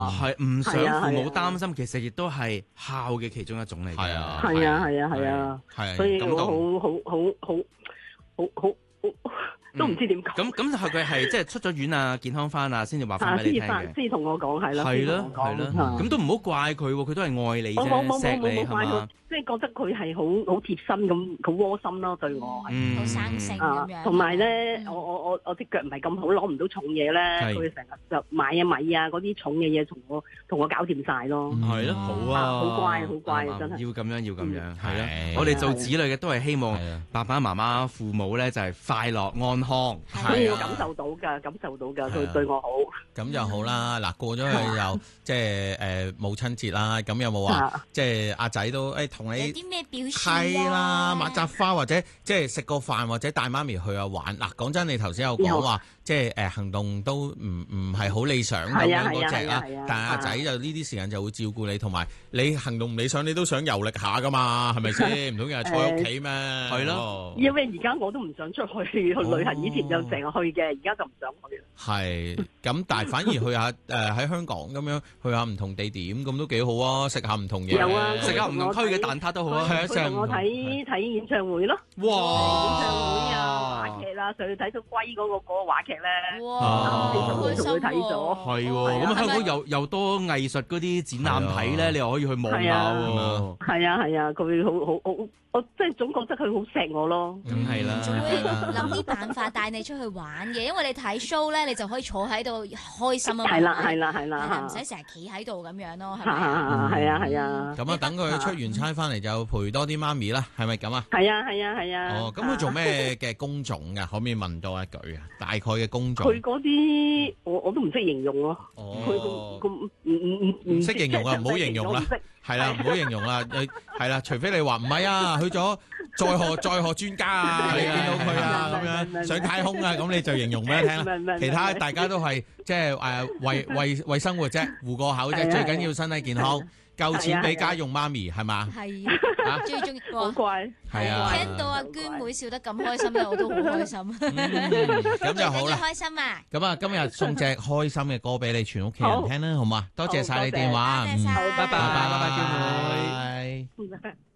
係唔想父母擔心，其實亦都係孝嘅其中一種嚟嘅。 係啊， 係啊，係啊，係啊， 係， 所以感動。 好都唔知點講。 咁係佢係即係出咗院啊，健康翻啊，先至話翻俾你聽嘅。 先同我講係啦， 係咯，係咯。咁都唔好怪佢喎，佢都係愛你啫，錫你係嘛？ 即係覺得佢係好貼心咁，好窩心咯對我。 好生性咁樣。 同埋咧，我啲腳唔係咁好，攞唔到重嘢咧，佢成日就買啊米啊嗰啲重嘅嘢，同我搞掂晒咯。 係咯，好啊， 好乖真係。 要咁樣，係咯。我哋做子女嘅都係希望爸爸媽媽、父母咧就係快樂安康。 所以我感受到㗎，佢對我好。 咁就好啦。嗱，過咗去又即係母親節啦。咁有冇話即係阿仔都同你有啲咩表示係啦，買紮花或者即係食個飯或者帶媽咪去玩。嗱，講真，你頭先有講話即係行動都唔係好理想咁樣嗰隻啦。但係阿仔就呢啲時間就會照顧你，同埋你行動唔理想，你都想遊歷下㗎嘛，係咪先？唔通日日坐喺屋企咩？係咯。 因為而家我都唔想出去旅行，以前就成日去嘅，而家就唔想去啦。 係咁，但係反而去下喺香港咁樣去下唔同地點，咁都幾好啊！食下唔同嘢， 有啊， 食下唔同區嘅蛋撻都好啊。 佢同我睇演唱會咯。 哇！ 演唱會啊，話劇啦，上去睇到龜嗰個話劇咧。 哇！ 開心睇咗。 係喎，咁香港又多藝術嗰啲展覽睇咧，你又可以去望下喎。 係啊，佢好。我即係總覺得佢好錫我咯， 梗係啦， 仲會諗啲辦法帶你出去玩嘅，因為你睇 show 咧，你就可以坐喺度開心啊嘛， 係啦， 唔使成日企喺度咁樣咯，係咪？係啊。 咁啊，等佢出完差翻嚟就陪多啲媽咪啦，係咪咁啊？ 係啊。 哦，咁佢做咩嘅工種㗎？可唔可以問多一句啊？大概嘅工種。 佢嗰啲我都唔識形容咯。 哦。 佢唔識形容啊，唔好形容啦。係啦，唔好形容啦，係啦，除非你話唔係啊，去咗載荷專家啊，你見到佢啊咁樣上太空啊，咁你就形容俾佢聽啦。其他大家都係即係為生活啫，糊個口啫，最緊要身體健康，夠錢俾家用媽咪係嘛？ 係啊，最重要好乖。 係啊， 聽到阿娟妹笑得咁開心咧，我都好開心。 咁就好啦。 開心啊！ 咁啊，今日送隻開心嘅歌俾你全屋企人聽啦，好嘛？多謝晒你電話， 拜拜，娟妹。 拜拜。